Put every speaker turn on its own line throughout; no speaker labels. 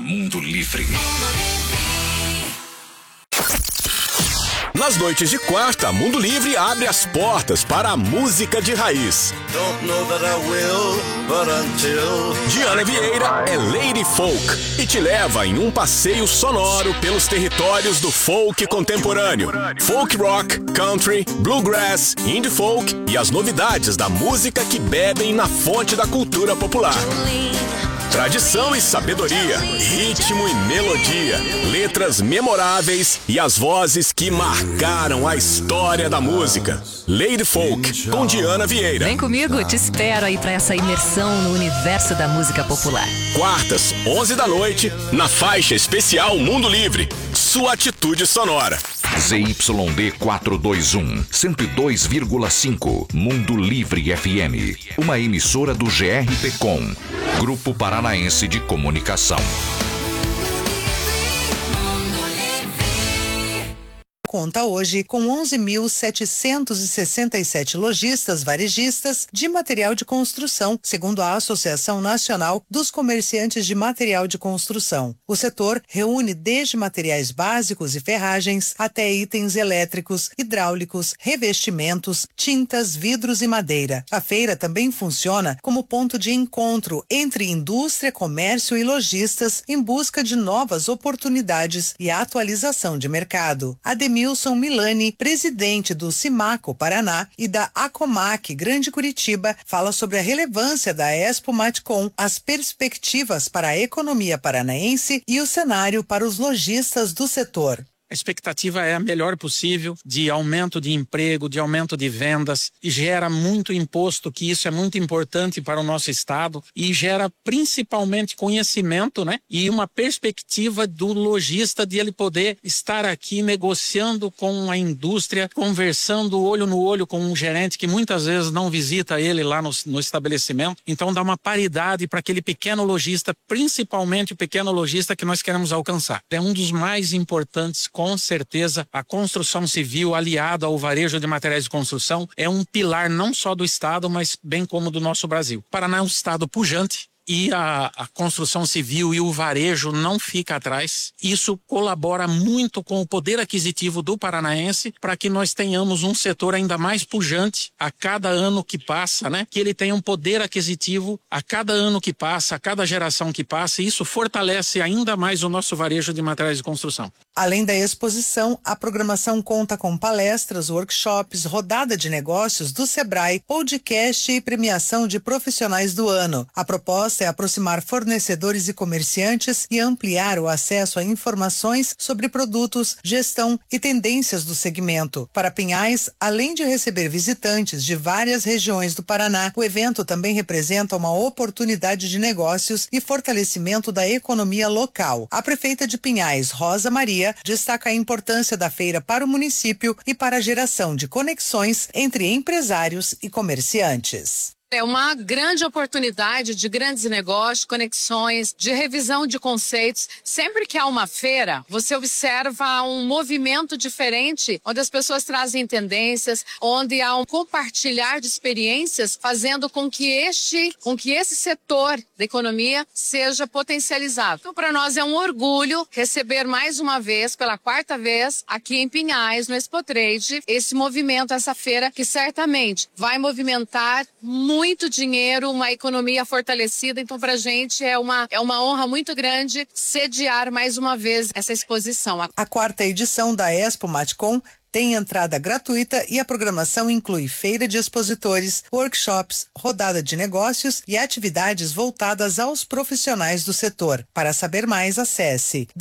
Mundo Livre.
Nas noites de quarta, Mundo Livre abre as portas para a música de raiz. Diana Vieira é Lady Folk e te leva em um passeio sonoro pelos territórios do folk contemporâneo. Folk rock, country, bluegrass, indie folk e as novidades da música que bebem na fonte da cultura popular. Tradição e sabedoria, ritmo e melodia, letras memoráveis e as vozes que marcaram a história da música. Lady Folk, com Diana Vieira.
Vem comigo, te espero aí pra essa imersão no universo da música popular.
Quartas, 11 da noite, na faixa especial Mundo Livre. Sua atitude sonora.
ZYD 421, 102,5, Mundo Livre FM. Uma emissora do GRPcom, Grupo Paranaense de Comunicação.
Conta hoje com 11.767 lojistas varejistas de material de construção, segundo a Associação Nacional dos Comerciantes de Material de Construção. O setor reúne desde materiais básicos e ferragens até itens elétricos, hidráulicos, revestimentos, tintas, vidros e madeira. A feira também funciona como ponto de encontro entre indústria, comércio e lojistas em busca de novas oportunidades e atualização de mercado. Ademilson Milani, presidente do Simaco Paraná e da Acomac Grande Curitiba, fala sobre a relevância da Expo Matcom, as perspectivas para a economia paranaense e o cenário para os lojistas do setor.
A expectativa é a melhor possível de aumento de emprego, de aumento de vendas, e gera muito imposto, que isso é muito importante para o nosso estado, e gera principalmente conhecimento, né? E uma perspectiva do lojista de ele poder estar aqui negociando com a indústria, conversando olho no olho com um gerente que muitas vezes não visita ele lá no estabelecimento. Então dá uma paridade para aquele pequeno lojista, principalmente o pequeno lojista que nós queremos alcançar. É um dos mais importantes. Com certeza, a construção civil aliada ao varejo de materiais de construção é um pilar não só do estado, mas bem como do nosso Brasil. O Paraná é um estado pujante e a construção civil e o varejo não fica atrás. Isso colabora muito com o poder aquisitivo do paranaense para que nós tenhamos um setor ainda mais pujante a cada ano que passa, né? Que ele tenha um poder aquisitivo a cada ano que passa, a cada geração que passa, e isso fortalece ainda mais o nosso varejo de materiais de construção.
Além da exposição, a programação conta com palestras, workshops, rodada de negócios do Sebrae, podcast e premiação de profissionais do ano. A proposta é aproximar fornecedores e comerciantes e ampliar o acesso a informações sobre produtos, gestão e tendências do segmento. Para Pinhais, além de receber visitantes de várias regiões do Paraná, o evento também representa uma oportunidade de negócios e fortalecimento da economia local. A prefeita de Pinhais, Rosa Maria, destaca a importância da feira para o município e para a geração de conexões entre empresários e comerciantes.
É uma grande oportunidade de grandes negócios, conexões, de revisão de conceitos. Sempre que há uma feira, você observa um movimento diferente, onde as pessoas trazem tendências, onde há um compartilhar de experiências, fazendo com que esse setor da economia seja potencializado. Então, para nós é um orgulho receber mais uma vez, pela quarta vez, aqui em Pinhais, no Expo Trade, esse movimento, essa feira, que certamente vai movimentar muito dinheiro, uma economia fortalecida. Então, para a gente é uma honra muito grande sediar mais uma vez essa exposição.
A quarta edição da Expo Matcom tem entrada gratuita e a programação inclui feira de expositores, workshops, rodada de negócios e atividades voltadas aos profissionais do setor. Para saber mais, acesse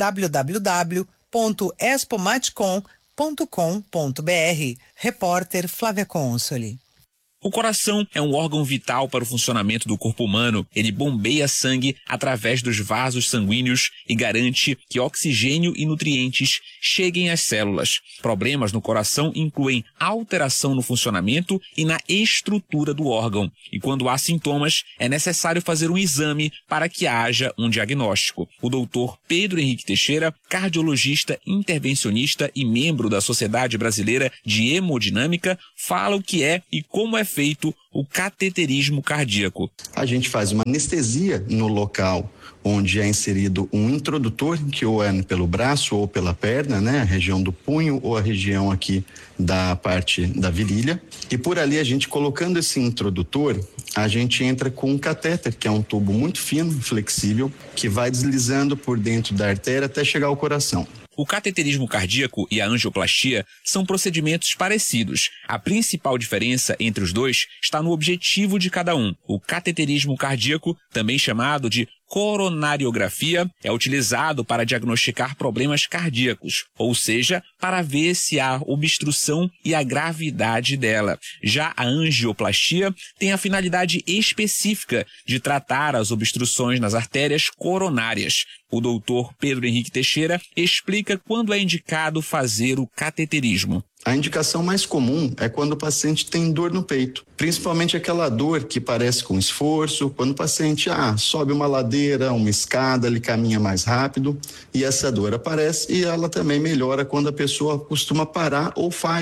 www.expomatcom.com.br. Repórter Flávia Consoli.
O coração é um órgão vital para o funcionamento do corpo humano. Ele bombeia sangue através dos vasos sanguíneos e garante que oxigênio e nutrientes cheguem às células. Problemas no coração incluem alteração no funcionamento e na estrutura do órgão. E quando há sintomas, é necessário fazer um exame para que haja um diagnóstico. O doutor Pedro Henrique Teixeira, cardiologista, intervencionista e membro da Sociedade Brasileira de Hemodinâmica, fala o que é e como é feito o cateterismo cardíaco.
A gente faz uma anestesia no local onde é inserido um introdutor, que ou é pelo braço ou pela perna, né? A região do punho ou a região aqui da parte da virilha. E por ali a gente colocando esse introdutor, a gente entra com um catéter, que é um tubo muito fino, flexível, que vai deslizando por dentro da artéria até chegar ao coração.
O cateterismo cardíaco e a angioplastia são procedimentos parecidos. A principal diferença entre os dois está no objetivo de cada um. O cateterismo cardíaco, também chamado de coronariografia, é utilizado para diagnosticar problemas cardíacos, ou seja, para ver se há obstrução e a gravidade dela. Já a angioplastia tem a finalidade específica de tratar as obstruções nas artérias coronárias. O doutor Pedro Henrique Teixeira explica quando é indicado fazer o cateterismo.
A indicação mais comum é quando o paciente tem dor no peito, principalmente aquela dor que parece com esforço, quando o paciente sobe uma ladeira, uma escada, ele caminha mais rápido e essa dor aparece, e ela também melhora quando a pessoa costuma parar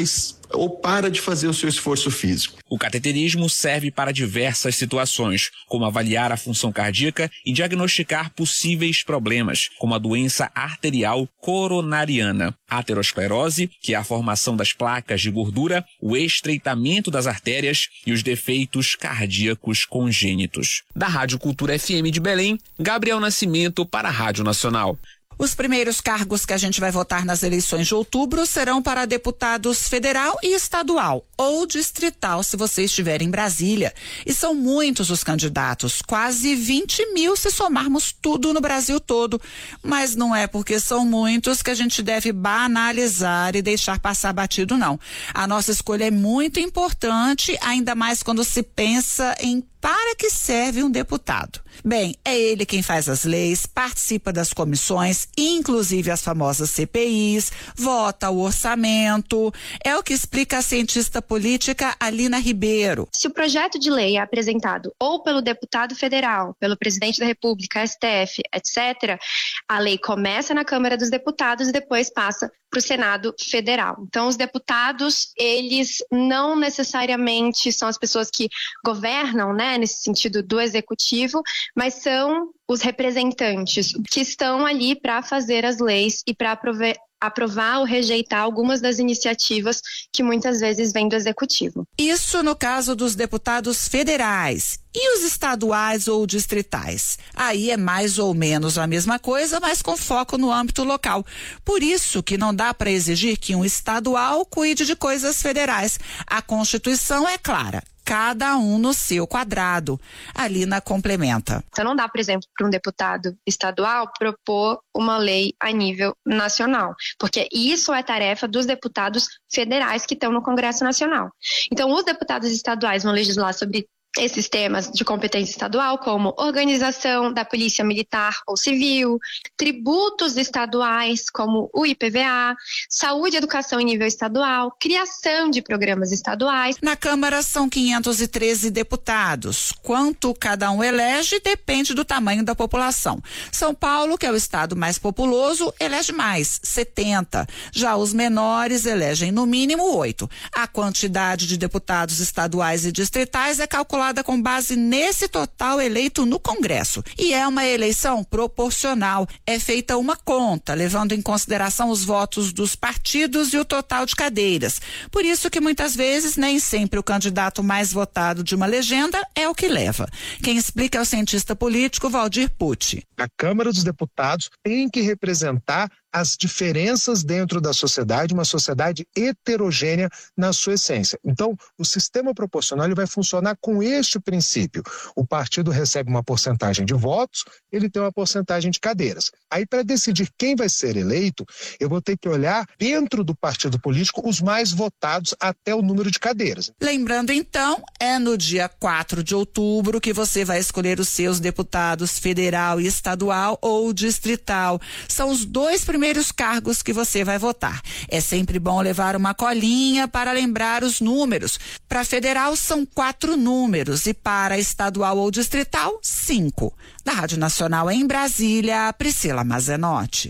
ou para de fazer o seu esforço físico.
O cateterismo serve para diversas situações, como avaliar a função cardíaca e diagnosticar possíveis problemas, como a doença arterial coronariana, a aterosclerose, que é a formação das placas de gordura, o estreitamento das artérias e os defeitos cardíacos congênitos. Da Rádio Cultura FM de Belém, Gabriel Nascimento para a Rádio Nacional.
Os primeiros cargos que a gente vai votar nas eleições de outubro serão para deputados federal e estadual, ou distrital, se você estiver em Brasília. E são muitos os candidatos, quase 20 mil se somarmos tudo no Brasil todo. Mas não é porque são muitos que a gente deve banalizar e deixar passar batido, não. A nossa escolha é muito importante, ainda mais quando se pensa em para que serve um deputado. Bem, é ele quem faz as leis, participa das comissões, inclusive as famosas CPIs, vota o orçamento. É o que explica a cientista política Alina Ribeiro.
Se o projeto de lei é apresentado ou pelo deputado federal, pelo presidente da República, STF, etc., a lei começa na Câmara dos Deputados e depois passa para o Senado Federal. Então, os deputados, eles não necessariamente são as pessoas que governam, né, nesse sentido do executivo, mas são os representantes que estão ali para fazer as leis e para aprovar ou rejeitar algumas das iniciativas que muitas vezes vêm do executivo.
Isso no caso dos deputados federais. E os estaduais ou distritais? Aí é mais ou menos a mesma coisa, mas com foco no âmbito local. Por isso que não dá para exigir que um estadual cuide de coisas federais. A Constituição é clara. Cada um no seu quadrado. A Lina complementa.
Então não dá, por exemplo, para um deputado estadual propor uma lei a nível nacional, porque isso é tarefa dos deputados federais que estão no Congresso Nacional. Então os deputados estaduais vão legislar sobre esses temas de competência estadual, como organização da polícia militar ou civil, tributos estaduais, como o IPVA, saúde e educação em nível estadual, criação de programas estaduais.
Na Câmara são 513 deputados. Quanto cada um elege depende do tamanho da população. São Paulo, que é o estado mais populoso, elege mais, 70. Já os menores elegem no mínimo 8. A quantidade de deputados estaduais e distritais é calculada com base nesse total eleito no Congresso. E é uma eleição proporcional. É feita uma conta, levando em consideração os votos dos partidos e o total de cadeiras. Por isso que muitas vezes nem sempre o candidato mais votado de uma legenda é o que leva. Quem explica é o cientista político Valdir Pucci.
A Câmara dos Deputados tem que representar as diferenças dentro da sociedade, uma sociedade heterogênea na sua essência. Então, o sistema proporcional ele vai funcionar com este princípio. O partido recebe uma porcentagem de votos, ele tem uma porcentagem de cadeiras. Aí, para decidir quem vai ser eleito, eu vou ter que olhar dentro do partido político os mais votados até o número de cadeiras.
Lembrando, então, é no dia 4 de outubro que você vai escolher os seus deputados federal e estadual ou distrital. São os dois primeiros cargos que você vai votar. É sempre bom levar uma colinha para lembrar os números. Para federal são 4 números e para estadual ou distrital, 5. Da Rádio Nacional em Brasília, Priscila Mazenotti.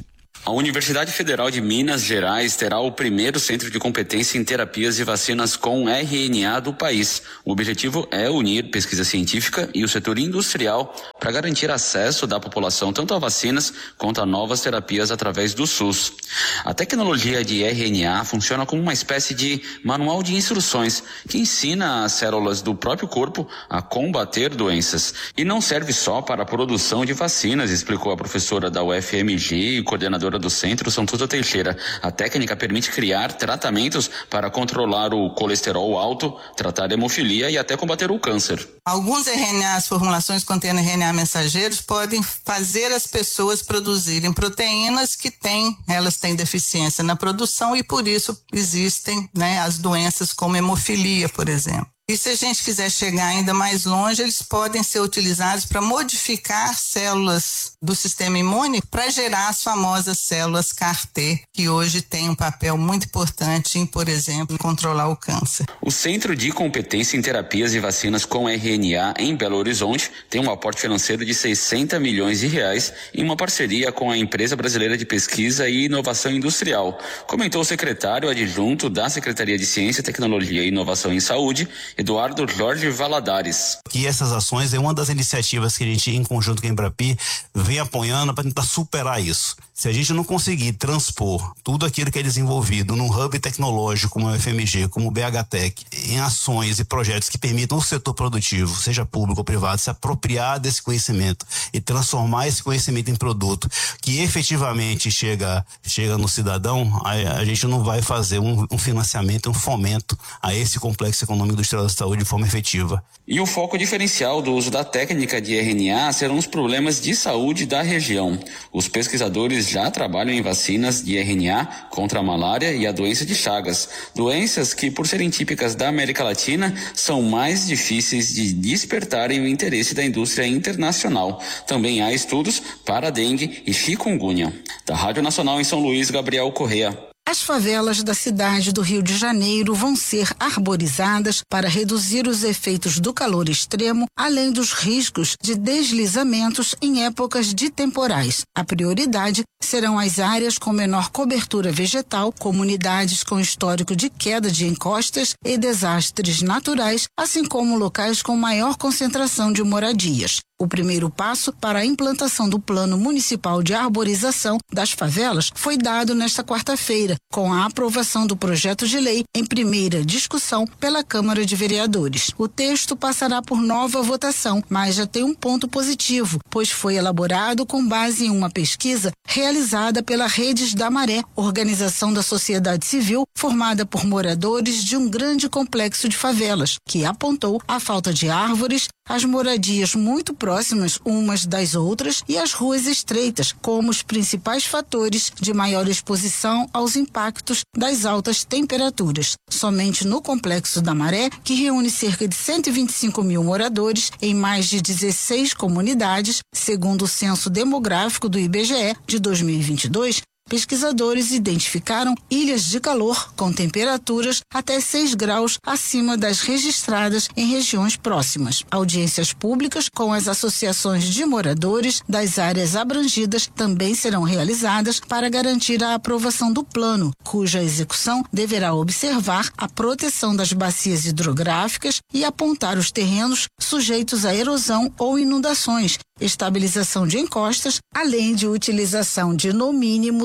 A Universidade Federal de Minas Gerais terá o primeiro centro de competência em terapias e vacinas com RNA do país. O objetivo é unir pesquisa científica e o setor industrial para garantir acesso da população tanto a vacinas quanto a novas terapias através do SUS. A tecnologia de RNA funciona como uma espécie de manual de instruções que ensina as células do próprio corpo a combater doenças. E não serve só para a produção de vacinas, explicou a professora da UFMG e coordenadora do centro, Santuza Teixeira. A técnica permite criar tratamentos para controlar o colesterol alto, tratar a hemofilia e até combater o câncer.
Alguns RNAs, formulações contendo RNA mensageiros, podem fazer as pessoas produzirem proteínas que elas têm deficiência na produção e por isso existem, as doenças como hemofilia, por exemplo. E se a gente quiser chegar ainda mais longe, eles podem ser utilizados para modificar células do sistema imune para gerar as famosas células CAR-T, que hoje têm um papel muito importante em, por exemplo, controlar o câncer.
O Centro de Competência em Terapias e Vacinas com RNA em Belo Horizonte tem um aporte financeiro de R$60 milhões em uma parceria com a Empresa Brasileira de Pesquisa e Inovação Industrial, comentou o secretário adjunto da Secretaria de Ciência, Tecnologia e Inovação em Saúde, Eduardo Jorge Valadares.
E essas ações é uma das iniciativas que a gente, em conjunto com a Embrapi, vem apoiando para tentar superar isso. Se a gente não conseguir transpor tudo aquilo que é desenvolvido num hub tecnológico como a UFMG, como o BHTech, em ações e projetos que permitam o setor produtivo, seja público ou privado, se apropriar desse conhecimento e transformar esse conhecimento em produto que efetivamente chega no cidadão, a gente não vai fazer um financiamento, um fomento a esse complexo econômico industrial da saúde de forma efetiva.
E o foco diferencial do uso da técnica de RNA serão os problemas de saúde da região. Os pesquisadores já trabalham em vacinas de RNA contra a malária e a doença de Chagas, doenças que, por serem típicas da América Latina, são mais difíceis de despertarem o interesse da indústria internacional. Também há estudos para dengue e chikungunya. Da Rádio Nacional em São Luís, Gabriel Correa.
As favelas da cidade do Rio de Janeiro vão ser arborizadas para reduzir os efeitos do calor extremo, além dos riscos de deslizamentos em épocas de temporais. A prioridade serão as áreas com menor cobertura vegetal, comunidades com histórico de queda de encostas e desastres naturais, assim como locais com maior concentração de moradias. O primeiro passo para a implantação do Plano Municipal de Arborização das Favelas foi dado nesta quarta-feira, com a aprovação do projeto de lei em primeira discussão pela Câmara de Vereadores. O texto passará por nova votação, mas já tem um ponto positivo, pois foi elaborado com base em uma pesquisa realizada pela Redes da Maré, organização da sociedade civil formada por moradores de um grande complexo de favelas, que apontou a falta de árvores, as moradias muito próximas umas das outras e as ruas estreitas como os principais fatores de maior exposição aos impactos das altas temperaturas. Somente no Complexo da Maré, que reúne cerca de 125 mil moradores em mais de 16 comunidades, segundo o Censo Demográfico do IBGE de 2022, pesquisadores identificaram ilhas de calor com temperaturas até 6 graus acima das registradas em regiões próximas. Audiências públicas com as associações de moradores das áreas abrangidas também serão realizadas para garantir a aprovação do plano, cuja execução deverá observar a proteção das bacias hidrográficas e apontar os terrenos sujeitos a erosão ou inundações, estabilização de encostas, além de utilização de no mínimo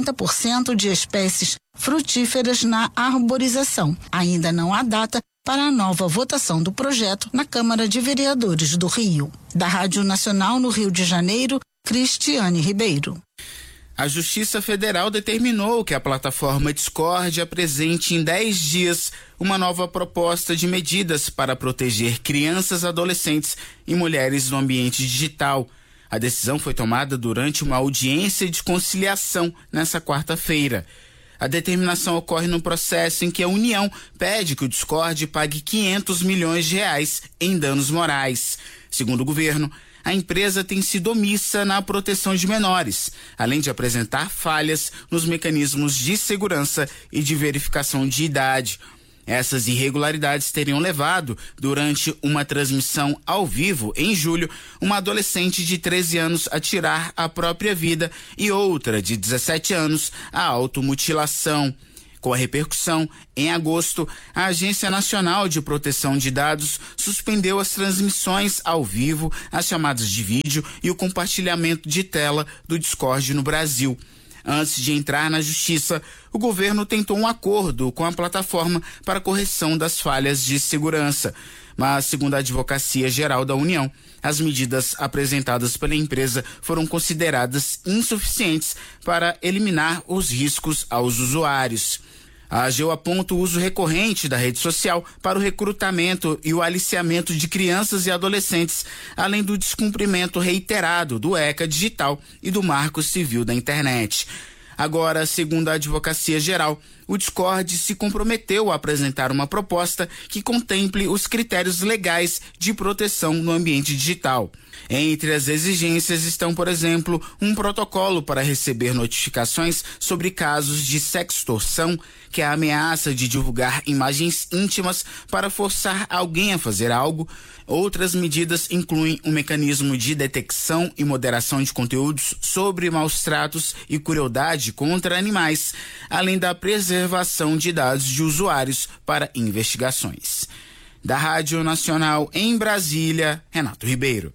50% de espécies frutíferas na arborização. Ainda não há data para a nova votação do projeto na Câmara de Vereadores do Rio. Da Rádio Nacional no Rio de Janeiro, Cristiane Ribeiro.
A Justiça Federal determinou que a plataforma Discord apresente em 10 dias uma nova proposta de medidas para proteger crianças, adolescentes e mulheres no ambiente digital. A decisão foi tomada durante uma audiência de conciliação nesta quarta-feira. A determinação ocorre num processo em que a União pede que o Discord pague R$500 milhões em danos morais. Segundo o governo, a empresa tem sido omissa na proteção de menores, além de apresentar falhas nos mecanismos de segurança e de verificação de idade. Essas irregularidades teriam levado, durante uma transmissão ao vivo em julho, uma adolescente de 13 anos a tirar a própria vida e outra de 17 anos a automutilação. Com a repercussão, em agosto, a Agência Nacional de Proteção de Dados suspendeu as transmissões ao vivo, as chamadas de vídeo e o compartilhamento de tela do Discord no Brasil. Antes de entrar na justiça, o governo tentou um acordo com a plataforma para correção das falhas de segurança. Mas, segundo a Advocacia Geral da União, as medidas apresentadas pela empresa foram consideradas insuficientes para eliminar os riscos aos usuários. A AGU aponta o uso recorrente da rede social para o recrutamento e o aliciamento de crianças e adolescentes, além do descumprimento reiterado do ECA Digital e do Marco Civil da Internet. Agora, segundo a Advocacia Geral, o Discord se comprometeu a apresentar uma proposta que contemple os critérios legais de proteção no ambiente digital. Entre as exigências estão, por exemplo, um protocolo para receber notificações sobre casos de sextorção, que é a ameaça de divulgar imagens íntimas para forçar alguém a fazer algo. Outras medidas incluem um mecanismo de detecção e moderação de conteúdos sobre maus-tratos e crueldade contra animais, além da preservação de dados de usuários para investigações. Da Rádio Nacional em Brasília, Renato Ribeiro.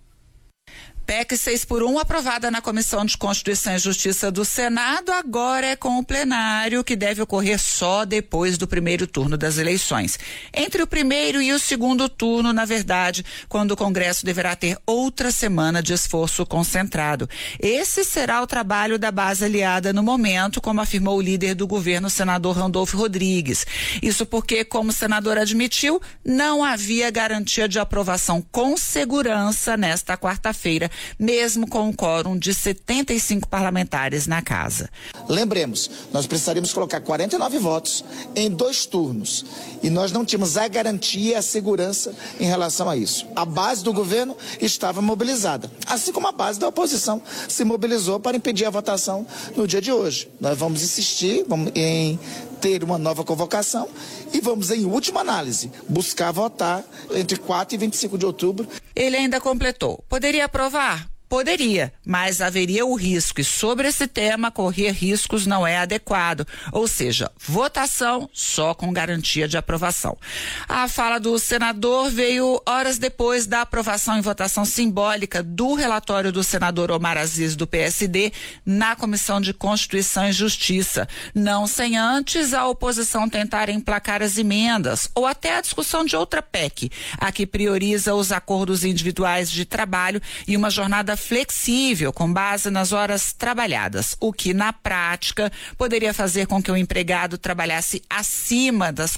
PEC 6x1, aprovada na Comissão de Constituição e Justiça do Senado, agora é com o plenário, que deve ocorrer só depois do primeiro turno das eleições. Entre o primeiro e o segundo turno, na verdade, quando o Congresso deverá ter outra semana de esforço concentrado. Esse será o trabalho da base aliada no momento, como afirmou o líder do governo, o senador Randolfo Rodrigues. Isso porque, como o senador admitiu, não havia garantia de aprovação com segurança nesta quarta-feira, mesmo com um quórum de 75 parlamentares na casa.
Lembremos, nós precisaríamos colocar 49 votos em 2 turnos e nós não tínhamos a garantia e a segurança em relação a isso. A base do governo estava mobilizada, assim como a base da oposição se mobilizou para impedir a votação no dia de hoje. Nós vamos insistir em ter uma nova convocação e vamos, em última análise, buscar votar entre 4 e 25 de outubro.
Ele ainda completou: poderia aprovar? Poderia, mas haveria o risco, e sobre esse tema, correr riscos não é adequado. Ou seja, votação só com garantia de aprovação. A fala do senador veio horas depois da aprovação em votação simbólica do relatório do senador Omar Aziz, do PSD, na Comissão de Constituição e Justiça. Não sem antes a oposição tentar emplacar as emendas, ou até a discussão de outra PEC, a que prioriza os acordos individuais de trabalho e uma jornada flexível com base nas horas trabalhadas, o que na prática poderia fazer com que o empregado trabalhasse acima das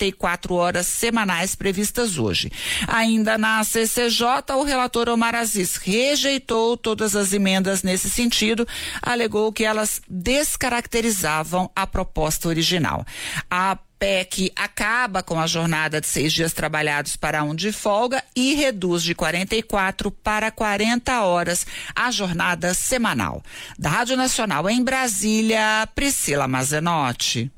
44 horas semanais previstas hoje. Ainda na CCJ, o relator Omar Aziz rejeitou todas as emendas nesse sentido, alegou que elas descaracterizavam a proposta original. A PEC acaba com a jornada de 6 dias trabalhados para 1 de folga e reduz de 44 para 40 horas a jornada semanal. Da Rádio Nacional em Brasília, Priscila Mazenotti.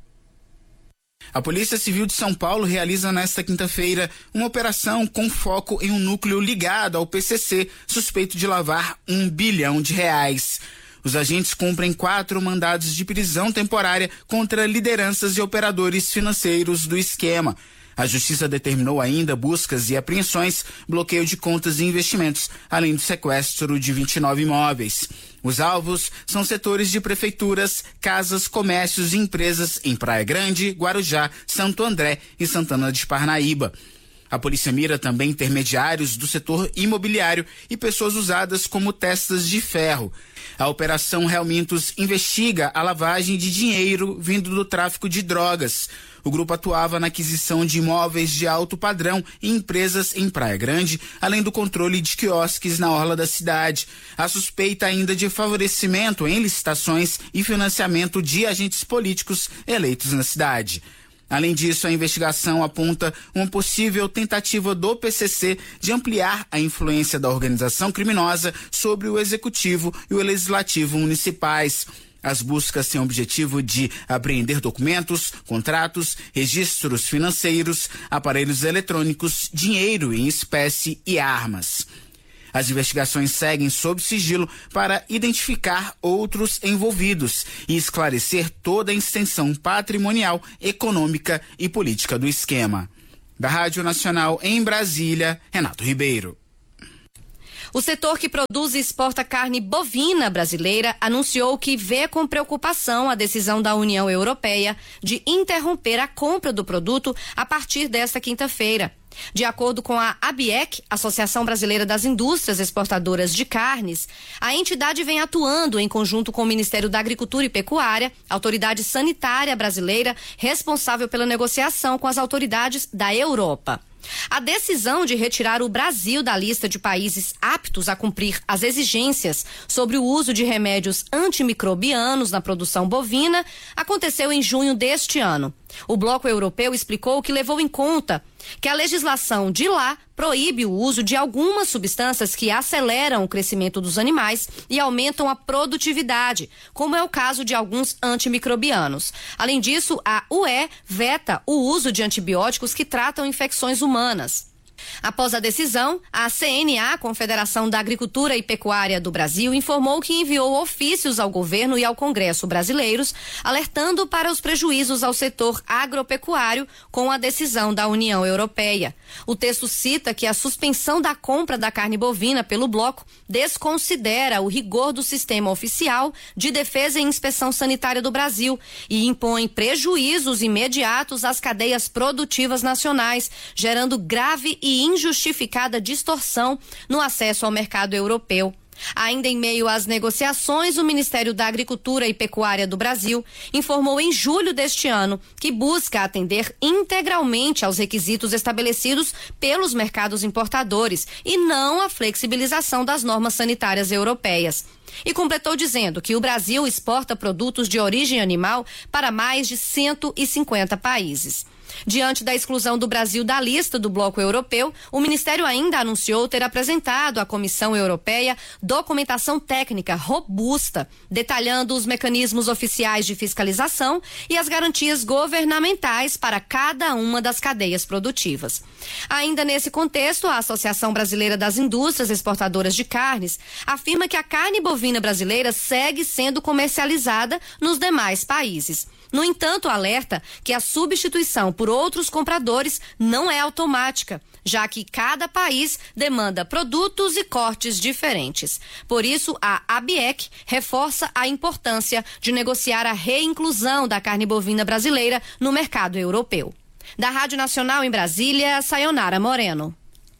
A Polícia Civil de São Paulo realiza nesta quinta-feira uma operação com foco em um núcleo ligado ao PCC, suspeito de lavar R$1 bilhão. Os agentes cumprem 4 mandados de prisão temporária contra lideranças e operadores financeiros do esquema. A Justiça determinou ainda buscas e apreensões, bloqueio de contas e investimentos, além do sequestro de 29 imóveis. Os alvos são setores de prefeituras, casas, comércios e empresas em Praia Grande, Guarujá, Santo André e Santana de Parnaíba. A polícia mira também intermediários do setor imobiliário e pessoas usadas como testas de ferro. A Operação Helmintos investiga a lavagem de dinheiro vindo do tráfico de drogas. O grupo atuava na aquisição de imóveis de alto padrão e empresas em Praia Grande, além do controle de quiosques na orla da cidade. A suspeita ainda de favorecimento em licitações e financiamento de agentes políticos eleitos na cidade. Além disso, a investigação aponta uma possível tentativa do PCC de ampliar a influência da organização criminosa sobre o Executivo e o Legislativo municipais. As buscas têm o objetivo de apreender documentos, contratos, registros financeiros, aparelhos eletrônicos, dinheiro em espécie e armas. As investigações seguem sob sigilo para identificar outros envolvidos e esclarecer toda a extensão patrimonial, econômica e política do esquema. Da Rádio Nacional em Brasília, Renato Ribeiro.
O setor que produz e exporta carne bovina brasileira anunciou que vê com preocupação a decisão da União Europeia de interromper a compra do produto a partir desta quinta-feira. De acordo com a ABIEC, Associação Brasileira das Indústrias Exportadoras de Carnes, a entidade vem atuando em conjunto com o Ministério da Agricultura e Pecuária, autoridade sanitária brasileira responsável pela negociação com as autoridades da Europa. A decisão de retirar o Brasil da lista de países aptos a cumprir as exigências sobre o uso de remédios antimicrobianos na produção bovina aconteceu em junho deste ano. O bloco europeu explicou que levou em conta que a legislação de lá proíbe o uso de algumas substâncias que aceleram o crescimento dos animais e aumentam a produtividade, como é o caso de alguns antimicrobianos. Além disso, a UE veta o uso de antibióticos que tratam infecções humanas. Após a decisão, a CNA, Confederação da Agricultura e Pecuária do Brasil, informou que enviou ofícios ao governo e ao Congresso brasileiros, alertando para os prejuízos ao setor agropecuário com a decisão da União Europeia. O texto cita que a suspensão da compra da carne bovina pelo bloco desconsidera o rigor do sistema oficial de defesa e inspeção sanitária do Brasil e impõe prejuízos imediatos às cadeias produtivas nacionais, gerando grave e injustificada distorção no acesso ao mercado europeu. Ainda em meio às negociações, o Ministério da Agricultura e Pecuária do Brasil informou em julho deste ano que busca atender integralmente aos requisitos estabelecidos pelos mercados importadores e não a flexibilização das normas sanitárias europeias. E completou dizendo que o Brasil exporta produtos de origem animal para mais de 150 países. Diante da exclusão do Brasil da lista do bloco europeu, o Ministério ainda anunciou ter apresentado à Comissão Europeia documentação técnica robusta, detalhando os mecanismos oficiais de fiscalização e as garantias governamentais para cada uma das cadeias produtivas. Ainda nesse contexto, a Associação Brasileira das Indústrias Exportadoras de Carnes afirma que a carne bovina brasileira segue sendo comercializada nos demais países. No entanto, alerta que a substituição por outros compradores não é automática, já que cada país demanda produtos e cortes diferentes. Por isso, a ABIEC reforça a importância de negociar a reinclusão da carne bovina brasileira no mercado europeu. Da Rádio Nacional em Brasília, Sayonara Moreno.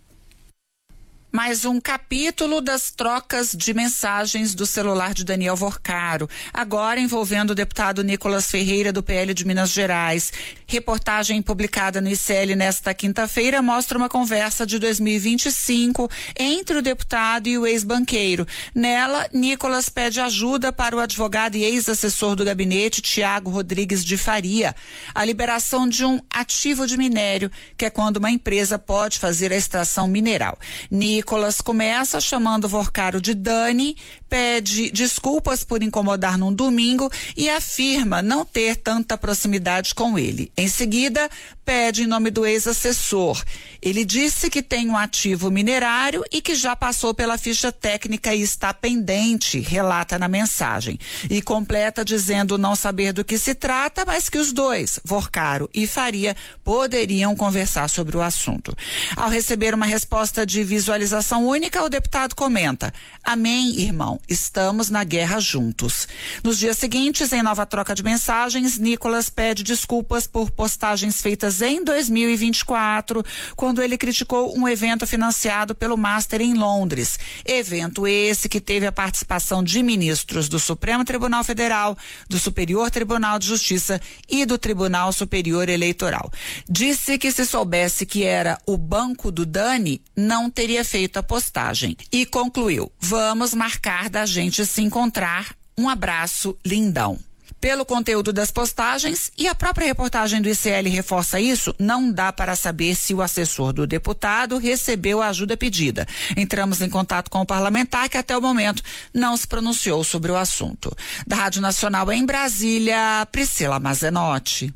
Mais um capítulo das trocas de mensagens do celular de Daniel Vorcaro, agora envolvendo o deputado Nicolas Ferreira, do PL de Minas Gerais. Reportagem publicada no ICL nesta quinta-feira mostra uma conversa de 2025 entre o deputado e o ex-banqueiro. Nela, Nicolas pede ajuda para o advogado e ex-assessor do gabinete, Tiago Rodrigues de Faria, a liberação de um ativo de minério, que é quando uma empresa pode fazer a extração mineral. Nicolas começa chamando Vorcaro de Dani, pede desculpas por incomodar num domingo e afirma não ter tanta proximidade com ele. Em seguida, pede em nome do ex-assessor. Ele disse que tem um ativo minerário e que já passou pela ficha técnica e está pendente, relata na mensagem. E completa dizendo não saber do que se trata, mas que os dois, Vorcaro e Faria, poderiam conversar sobre o assunto. Ao receber uma resposta de visualização única, o deputado comenta: amém, irmão, estamos na guerra juntos. Nos dias seguintes, em nova troca de mensagens, Nicolas pede desculpas por postagens feitas em 2024, quando ele criticou um evento financiado pelo Master em Londres. Evento esse que teve a participação de ministros do Supremo Tribunal Federal, do Superior Tribunal de Justiça e do Tribunal Superior Eleitoral. Disse que se soubesse que era o banco do Dani, não teria feito a postagem. E concluiu: vamos marcar da gente se encontrar. Um abraço, lindão. Pelo conteúdo das postagens, e a própria reportagem do ICL reforça isso, não dá para saber se o assessor do deputado recebeu a ajuda pedida. Entramos em contato com o parlamentar, que até o momento não se pronunciou sobre o assunto. Da Rádio Nacional em Brasília, Priscila Mazenotti.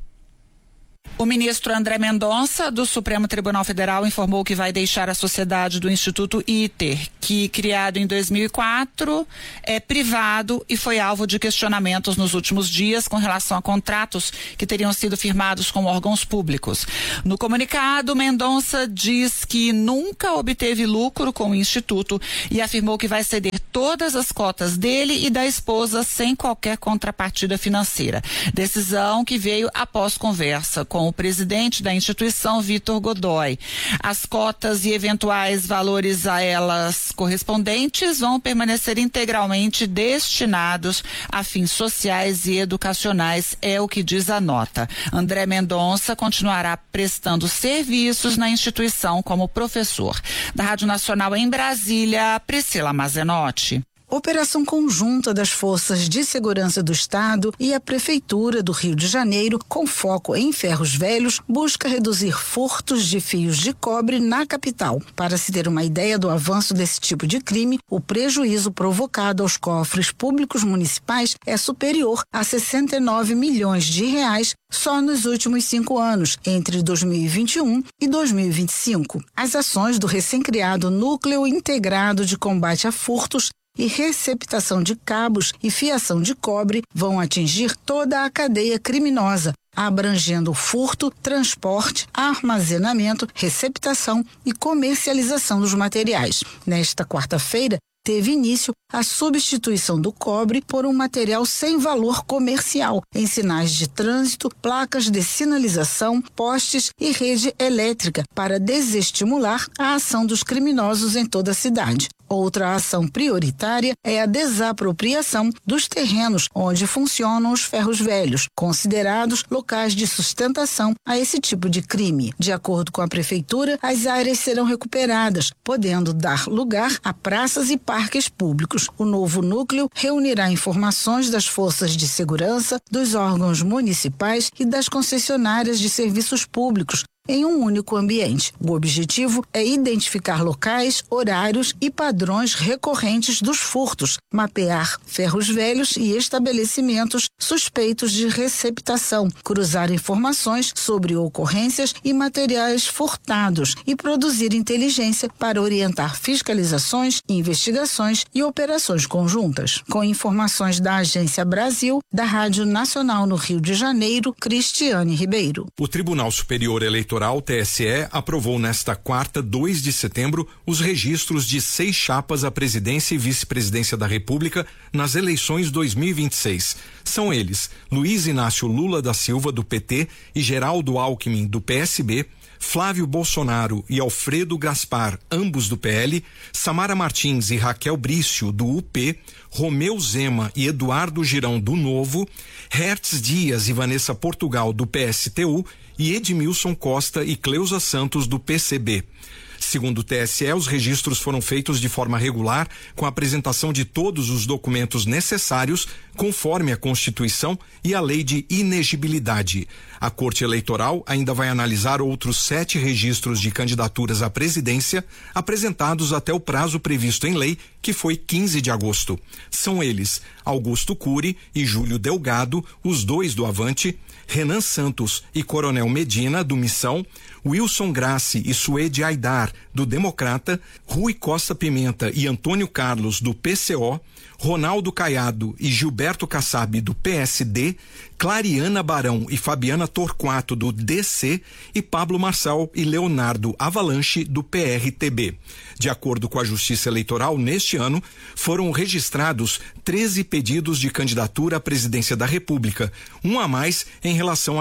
O ministro André Mendonça, do Supremo Tribunal Federal, informou que vai deixar a sociedade do Instituto ITER, que, criado em 2004, é privado e foi alvo de questionamentos nos últimos dias com relação a contratos que teriam sido firmados com órgãos públicos. No comunicado, Mendonça diz que nunca obteve lucro com o Instituto e afirmou que vai ceder todas as cotas dele e da esposa sem qualquer contrapartida financeira. Decisão que veio após conversa com o presidente da instituição, Vitor Godoy. As cotas e eventuais valores a elas correspondentes vão permanecer integralmente destinados a fins sociais e educacionais, é o que diz a nota. André Mendonça continuará prestando serviços na instituição como professor. Da Rádio Nacional em Brasília, Priscila Mazenotti.
Operação conjunta das Forças de Segurança do Estado e a Prefeitura do Rio de Janeiro, com foco em ferros velhos, busca reduzir furtos de fios de cobre na capital. Para se ter uma ideia do avanço desse tipo de crime, o prejuízo provocado aos cofres públicos municipais é superior a 69 milhões de reais só nos últimos 5 anos, entre 2021 e 2025. As ações do recém-criado Núcleo Integrado de Combate a Furtos e receptação de cabos e fiação de cobre vão atingir toda a cadeia criminosa, abrangendo furto, transporte, armazenamento, receptação e comercialização dos materiais. Nesta quarta-feira, teve início a substituição do cobre por um material sem valor comercial em sinais de trânsito, placas de sinalização, postes e rede elétrica para desestimular a ação dos criminosos em toda a cidade. Outra ação prioritária é a desapropriação dos terrenos onde funcionam os ferros velhos, considerados locais de sustentação a esse tipo de crime. De acordo com a Prefeitura, as áreas serão recuperadas, podendo dar lugar a praças e parques públicos. O novo núcleo reunirá informações das forças de segurança, dos órgãos municipais e das concessionárias de serviços públicos, em um único ambiente. O objetivo é identificar locais, horários e padrões recorrentes dos furtos, mapear ferros velhos e estabelecimentos suspeitos de receptação, cruzar informações sobre ocorrências e materiais furtados e produzir inteligência para orientar fiscalizações, investigações e operações conjuntas. Com informações da Agência Brasil, da Rádio Nacional no Rio de Janeiro, Cristiane Ribeiro.
O Tribunal Superior Eleitoral, TSE, aprovou nesta quarta, 2 de setembro, os registros de 6 chapas à presidência e vice-presidência da República nas eleições 2026. São eles: Luiz Inácio Lula da Silva, do PT, e Geraldo Alckmin, do PSB, Flávio Bolsonaro e Alfredo Gaspar, ambos do PL, Samara Martins e Raquel Brício, do UP, Romeu Zema e Eduardo Girão, do Novo, Hertz Dias e Vanessa Portugal, do PSTU, e Edmilson Costa e Cleusa Santos, do PCB. Segundo o TSE, os registros foram feitos de forma regular, com a apresentação de todos os documentos necessários, conforme a Constituição e a Lei de Inegibilidade. A Corte Eleitoral ainda vai analisar outros 7 registros de candidaturas à presidência, apresentados até o prazo previsto em lei, que foi 15 de agosto. São eles: Augusto Cury e Júlio Delgado, os 2 do Avante, Renan Santos e Coronel Medina, do Missão, Wilson Grassi e Suede Aidar, do Democrata, Rui Costa Pimenta e Antônio Carlos, do PCO, Ronaldo Caiado e Gilberto Kassab, do PSD, Clariana Barão e Fabiana Torquato, do DC, e Pablo Marçal e Leonardo Avalanche, do PRTB. De acordo com a Justiça Eleitoral, neste ano foram registrados 13 pedidos de candidatura à presidência da República, um a mais em relação a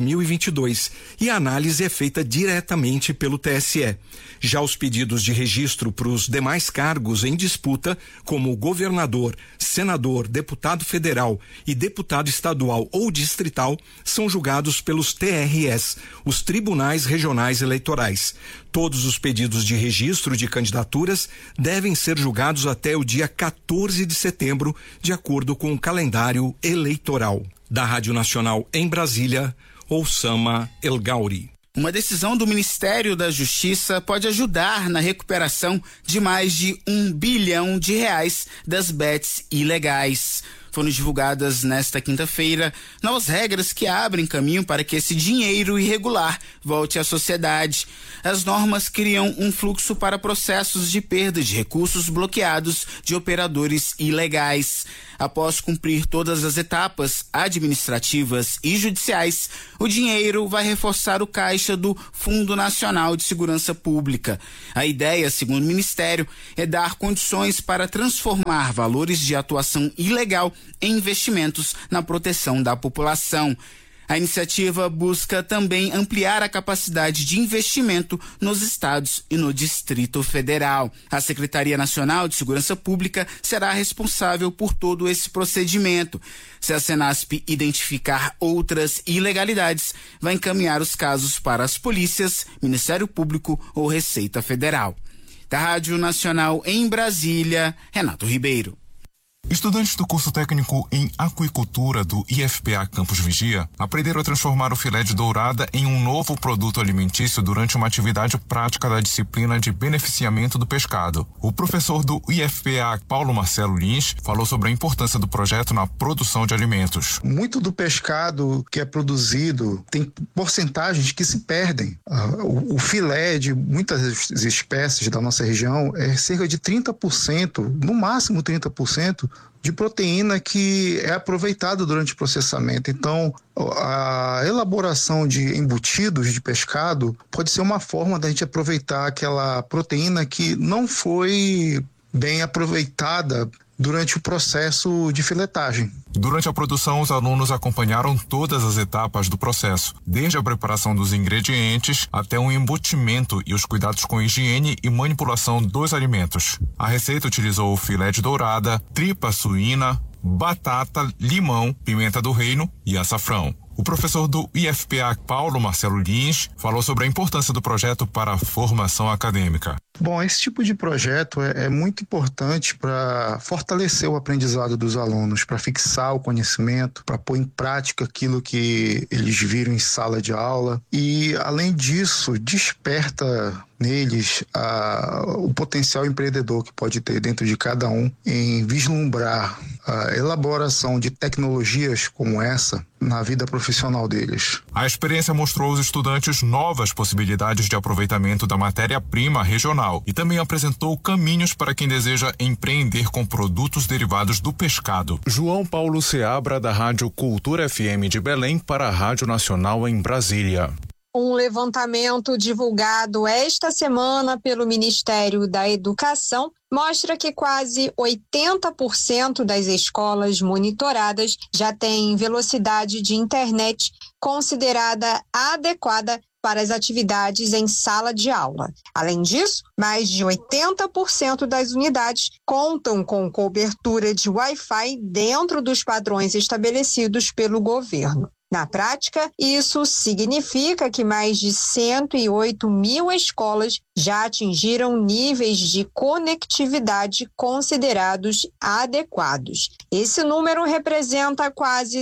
2022, e a análise é feita diretamente pelo TSE. Já os pedidos de registro para os demais cargos em disputa, como governador, senador, deputado federal e deputado estadual ou distrital, são julgados pelos TREs, os Tribunais Regionais Eleitorais. Todos os pedidos de registro de candidaturas devem ser julgados até o dia 14 de setembro, de acordo com o calendário eleitoral. Da Rádio Nacional em Brasília, Oussama El Gauri.
Uma decisão do Ministério da Justiça pode ajudar na recuperação de mais de R$1 bilhão das bets ilegais. Foram divulgadas nesta quinta-feira novas regras que abrem caminho para que esse dinheiro irregular volte à sociedade. As normas criam um fluxo para processos de perda de recursos bloqueados de operadores ilegais. Após cumprir todas as etapas administrativas e judiciais, o dinheiro vai reforçar o caixa do Fundo Nacional de Segurança Pública. A ideia, segundo o Ministério, é dar condições para transformar valores de atuação ilegal em investimentos na proteção da população. A iniciativa busca também ampliar a capacidade de investimento nos estados e no Distrito Federal. A Secretaria Nacional de Segurança Pública será responsável por todo esse procedimento. Se a Senasp identificar outras ilegalidades, vai encaminhar os casos para as polícias, Ministério Público ou Receita Federal. Da Rádio Nacional em Brasília, Renato Ribeiro.
Estudantes do curso técnico em aquicultura do IFPA Campus Vigia aprenderam a transformar o filé de dourada em um novo produto alimentício durante uma atividade prática da disciplina de beneficiamento do pescado. O professor do IFPA, Paulo Marcelo Lins, falou sobre a importância do projeto na produção de alimentos.
Muito do pescado que é produzido tem porcentagens que se perdem. O filé de muitas espécies da nossa região é cerca de 30%, no máximo 30%, de proteína que é aproveitada durante o processamento. Então, a elaboração de embutidos de pescado pode ser uma forma da gente aproveitar aquela proteína que não foi bem aproveitada durante o processo de filetagem.
Durante a produção, os alunos acompanharam todas as etapas do processo, desde a preparação dos ingredientes até o embutimento e os cuidados com higiene e manipulação dos alimentos. A receita utilizou filé de dourada, tripa suína, batata, limão, pimenta do reino e açafrão. O professor do IFPA, Paulo Marcelo Lins, falou sobre a importância do projeto para a formação acadêmica.
Bom, esse tipo de projeto é muito importante para fortalecer o aprendizado dos alunos, para fixar o conhecimento, para pôr em prática aquilo que eles viram em sala de aula e, além disso, desperta neles o potencial empreendedor que pode ter dentro de cada um em vislumbrar a elaboração de tecnologias como essa na vida profissional deles.
A experiência mostrou aos estudantes novas possibilidades de aproveitamento da matéria-prima regional e também apresentou caminhos para quem deseja empreender com produtos derivados do pescado. João Paulo Seabra, da Rádio Cultura FM de Belém, para a Rádio Nacional em Brasília.
Um levantamento divulgado esta semana pelo Ministério da Educação mostra que quase 80% das escolas monitoradas já têm velocidade de internet considerada adequada para as atividades em sala de aula. Além disso, mais de 80% das unidades contam com cobertura de Wi-Fi dentro dos padrões estabelecidos pelo governo. Na prática, isso significa que mais de 108 mil escolas já atingiram níveis de conectividade considerados adequados. Esse número representa quase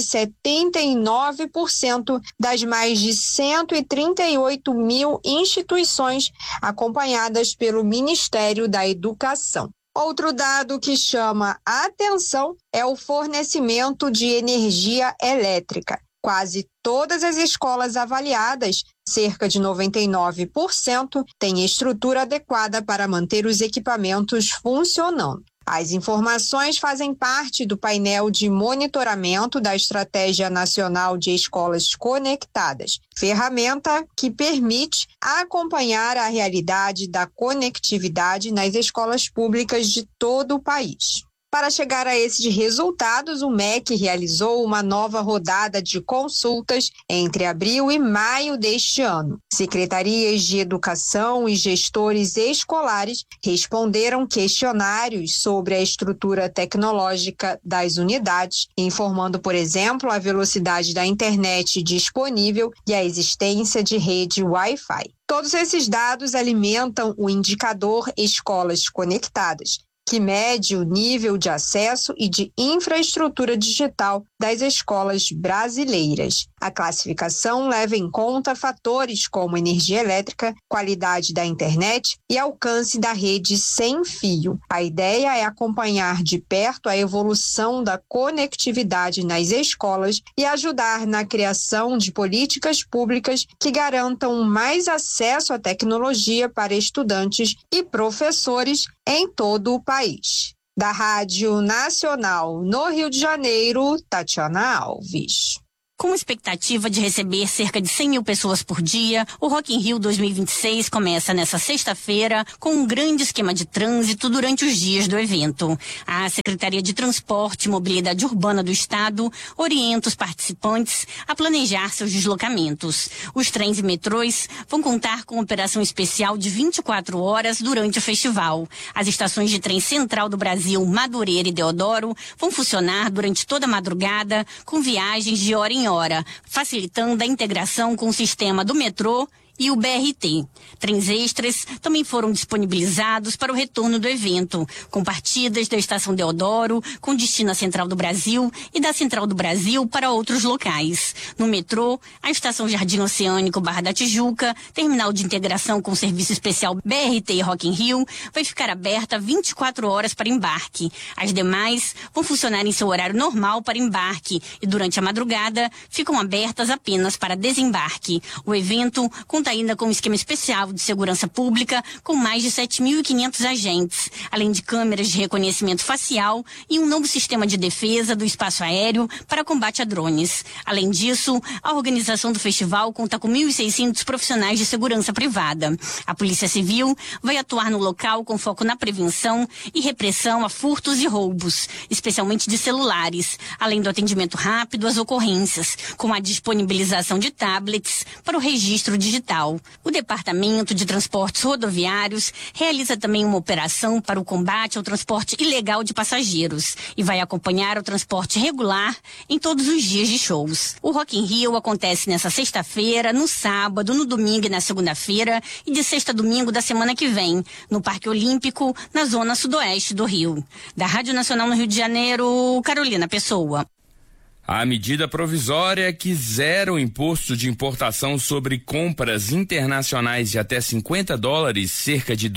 79% das mais de 138 mil instituições acompanhadas pelo Ministério da Educação. Outro dado que chama a atenção é o fornecimento de energia elétrica. Quase todas as escolas avaliadas, cerca de 99%, têm estrutura adequada para manter os equipamentos funcionando. As informações fazem parte do painel de monitoramento da Estratégia Nacional de Escolas Conectadas, ferramenta que permite acompanhar a realidade da conectividade nas escolas públicas de todo o país. Para chegar a esses resultados, o MEC realizou uma nova rodada de consultas entre abril e maio deste ano. Secretarias de Educação e gestores escolares responderam questionários sobre a estrutura tecnológica das unidades, informando, por exemplo, a velocidade da internet disponível e a existência de rede Wi-Fi. Todos esses dados alimentam o indicador Escolas Conectadas, que mede o nível de acesso e de infraestrutura digital das escolas brasileiras. A classificação leva em conta fatores como energia elétrica, qualidade da internet e alcance da rede sem fio. A ideia é acompanhar de perto a evolução da conectividade nas escolas e ajudar na criação de políticas públicas que garantam mais acesso à tecnologia para estudantes e professores em todo o país. Da Rádio Nacional no Rio de Janeiro, Tatiana Alves.
Com expectativa de receber cerca de 100 mil pessoas por dia, o Rock in Rio 2026 começa nesta sexta-feira com um grande esquema de trânsito durante os dias do evento. A Secretaria de Transporte e Mobilidade Urbana do Estado orienta os participantes a planejar seus deslocamentos. Os trens e metrôs vão contar com operação especial de 24 horas durante o festival. As estações de trem central do Brasil, Madureira e Deodoro, vão funcionar durante toda a madrugada com viagens de hora em hora, facilitando a integração com o sistema do metrô e o BRT. Trens extras também foram disponibilizados para o retorno do evento, com partidas da Estação Deodoro, com destino à Central do Brasil e da Central do Brasil para outros locais. No metrô, a Estação Jardim Oceânico Barra da Tijuca, terminal de integração com o serviço especial BRT e Rock in Rio, vai ficar aberta 24 horas para embarque. As demais vão funcionar em seu horário normal para embarque e durante a madrugada ficam abertas apenas para desembarque. O evento conta ainda com um esquema especial de segurança pública com mais de 7.500 agentes, além de câmeras de reconhecimento facial e um novo sistema de defesa do espaço aéreo para combate a drones. Além disso, a organização do festival conta com 1.600 profissionais de segurança privada. A Polícia Civil vai atuar no local com foco na prevenção e repressão a furtos e roubos, especialmente de celulares, além do atendimento rápido às ocorrências, com a disponibilização de tablets para o registro digital. O Departamento de Transportes Rodoviários realiza também uma operação para o combate ao transporte ilegal de passageiros e vai acompanhar o transporte regular em todos os dias de shows. O Rock in Rio acontece nessa sexta-feira, no sábado, no domingo e na segunda-feira e de sexta a domingo da semana que vem, no Parque Olímpico, na zona sudoeste do Rio. Da Rádio Nacional no Rio de Janeiro, Carolina Pessoa.
A medida provisória que zera o imposto de importação sobre compras internacionais de até $50, cerca de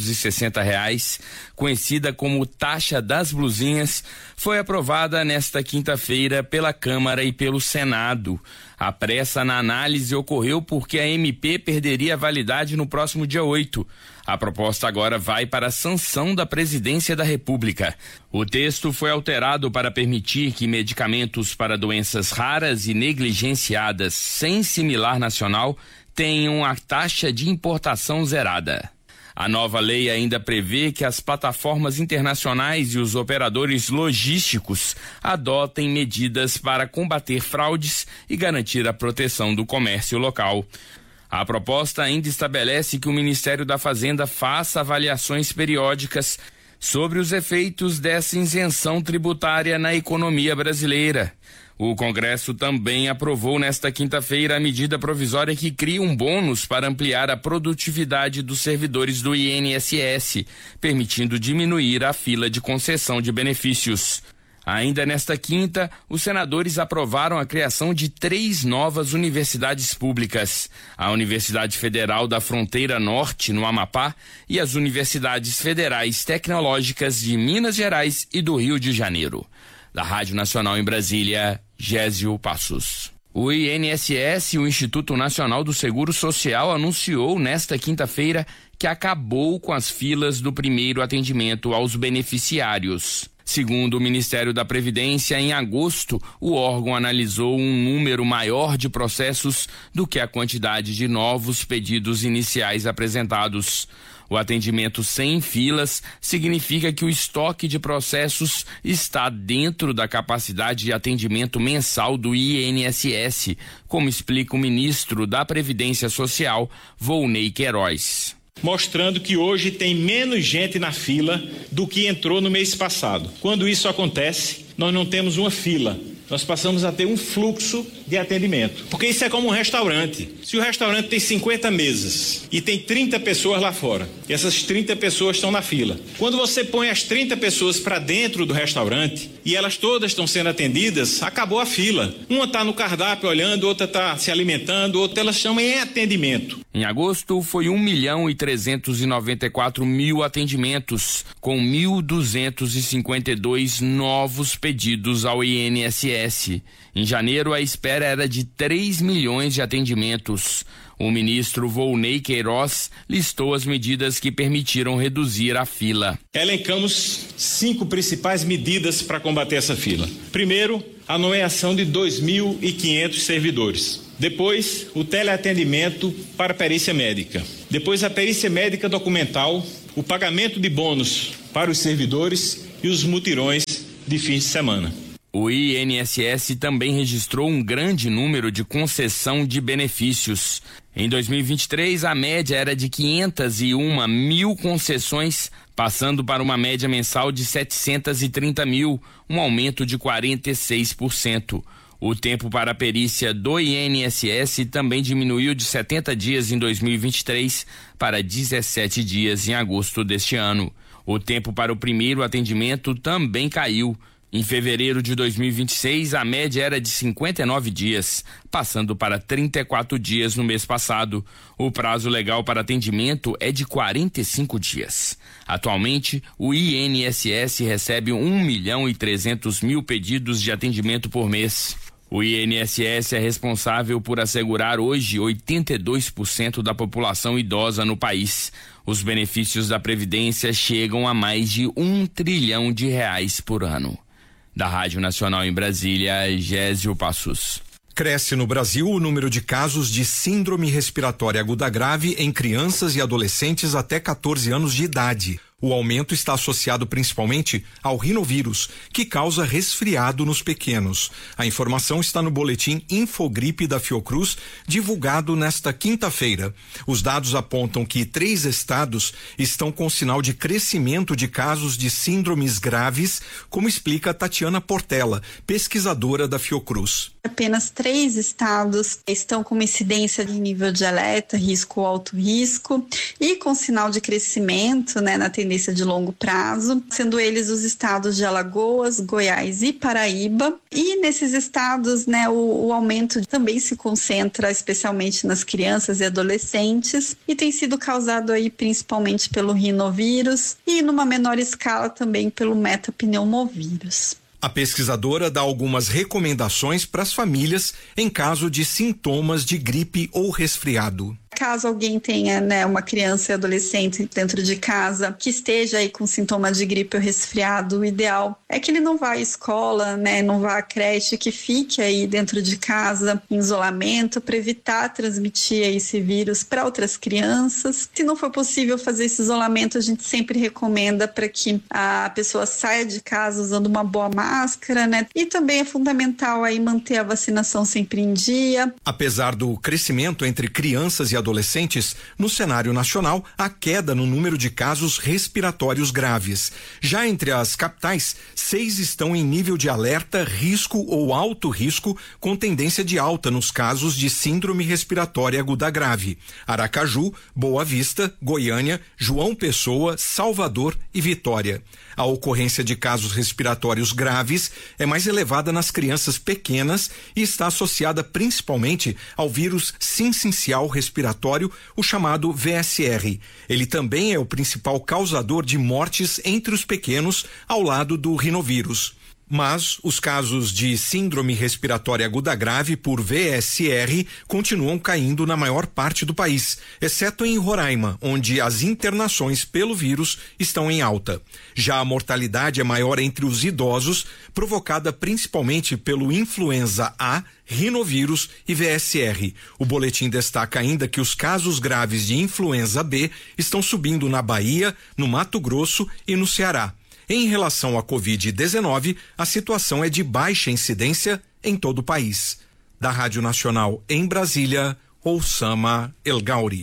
R$260, conhecida como taxa das blusinhas, foi aprovada nesta quinta-feira pela Câmara e pelo Senado. A pressa na análise ocorreu porque a MP perderia a validade no próximo dia 8. A proposta agora vai para a sanção da Presidência da República. O texto foi alterado para permitir que medicamentos para doenças raras e negligenciadas sem similar nacional tenham a taxa de importação zerada. A nova lei ainda prevê que as plataformas internacionais e os operadores logísticos adotem medidas para combater fraudes e garantir a proteção do comércio local. A proposta ainda estabelece que o Ministério da Fazenda faça avaliações periódicas sobre os efeitos dessa isenção tributária na economia brasileira. O Congresso também aprovou nesta quinta-feira a medida provisória que cria um bônus para ampliar a produtividade dos servidores do INSS, permitindo diminuir a fila de concessão de benefícios. Ainda nesta quinta, os senadores aprovaram a criação de 3 novas universidades públicas: a Universidade Federal da Fronteira Norte, no Amapá, e as Universidades Federais Tecnológicas de Minas Gerais e do Rio de Janeiro. Da Rádio Nacional em Brasília, Gésio Passos. O INSS, o Instituto Nacional do Seguro Social, anunciou nesta quinta-feira que acabou com as filas do primeiro atendimento aos beneficiários. Segundo o Ministério da Previdência, em agosto, o órgão analisou um número maior de processos do que a quantidade de novos pedidos iniciais apresentados. O atendimento sem filas significa que o estoque de processos está dentro da capacidade de atendimento mensal do INSS, como explica o ministro da Previdência Social, Volney Queiroz.
Mostrando que hoje tem menos gente na fila do que entrou no mês passado. Quando isso acontece, nós não temos uma fila, nós passamos a ter um fluxo de atendimento. Porque isso é como um restaurante. Se o restaurante tem 50 mesas e tem 30 pessoas lá fora, e essas 30 pessoas estão na fila. Quando você põe as 30 pessoas para dentro do restaurante e elas todas estão sendo atendidas, acabou a fila. Uma está no cardápio olhando, outra está se alimentando, outra elas chamam em atendimento.
Em agosto, foi 1.394.000 atendimentos, com 1.252 novos pedidos ao INSS. Em janeiro, a espera era de 3 milhões de atendimentos. O ministro Volney Queiroz listou as medidas que permitiram reduzir a fila.
Elencamos 5 principais medidas para combater essa fila. Primeiro, a nomeação de 2.500 servidores. Depois, o teleatendimento para perícia médica. Depois, a perícia médica documental, o pagamento de bônus para os servidores e os mutirões de fins de semana.
O INSS também registrou um grande número de concessão de benefícios. Em 2023, a média era de 501 mil concessões, passando para uma média mensal de 730 mil, um aumento de 46%. O tempo para a perícia do INSS também diminuiu de 70 dias em 2023 para 17 dias em agosto deste ano. O tempo para o primeiro atendimento também caiu. Em fevereiro de 2026, a média era de 59 dias, passando para 34 dias no mês passado. O prazo legal para atendimento é de 45 dias. Atualmente, o INSS recebe 1.300.000 pedidos de atendimento por mês. O INSS é responsável por assegurar hoje 82% da população idosa no país. Os benefícios da Previdência chegam a mais de R$1 trilhão por ano. Da Rádio Nacional em Brasília, Gésio Passos.
Cresce no Brasil o número de casos de síndrome respiratória aguda grave em crianças e adolescentes até 14 anos de idade. O aumento está associado principalmente ao rinovírus, que causa resfriado nos pequenos. A informação está no boletim Infogripe da Fiocruz, divulgado nesta quinta-feira. Os dados apontam que 3 estados estão com sinal de crescimento de casos de síndromes graves, como explica Tatiana Portela, pesquisadora da Fiocruz.
Apenas 3 estados estão com uma incidência de nível de alerta, risco ou alto risco, e com sinal de crescimento, na tendência de longo prazo, sendo eles os estados de Alagoas, Goiás e Paraíba. E nesses estados, o aumento também se concentra especialmente nas crianças e adolescentes e tem sido causado aí principalmente pelo rinovírus e numa menor escala também pelo metapneumovírus.
A pesquisadora dá algumas recomendações para as famílias em caso de sintomas de gripe ou resfriado.
Caso alguém tenha uma criança e adolescente dentro de casa que esteja aí com sintomas de gripe ou resfriado, o ideal é que ele não vá à escola, não vá à creche, que fique aí dentro de casa em isolamento para evitar transmitir esse vírus para outras crianças. Se não for possível fazer esse isolamento, a gente sempre recomenda para que a pessoa saia de casa usando uma boa máscara, E também é fundamental aí manter a vacinação sempre em dia.
Apesar do crescimento entre crianças e adolescentes, no cenário nacional, há queda no número de casos respiratórios graves. Já entre as capitais, 6 estão em nível de alerta, risco ou alto risco, com tendência de alta nos casos de síndrome respiratória aguda grave: Aracaju, Boa Vista, Goiânia, João Pessoa, Salvador e Vitória. A ocorrência de casos respiratórios graves é mais elevada nas crianças pequenas e está associada principalmente ao vírus sincicial respiratório, o chamado VSR. Ele também é o principal causador de mortes entre os pequenos, ao lado do rinovírus. Mas os casos de síndrome respiratória aguda grave por VSR continuam caindo na maior parte do país, exceto em Roraima, onde as internações pelo vírus estão em alta. Já a mortalidade é maior entre os idosos, provocada principalmente pelo influenza A, rinovírus e VSR. O boletim destaca ainda que os casos graves de influenza B estão subindo na Bahia, no Mato Grosso e no Ceará. Em relação à Covid-19, a situação é de baixa incidência em todo o país. Da Rádio Nacional em Brasília, Oussama El Gauri.